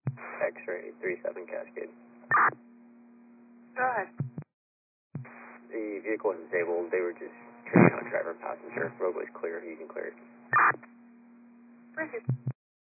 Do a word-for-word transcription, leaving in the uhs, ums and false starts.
X-ray three seven Cascade. Go ahead. The vehicle wasn't disabled. They were just trading on driver and passenger. Roadway's clear. You can clear it. Thank you.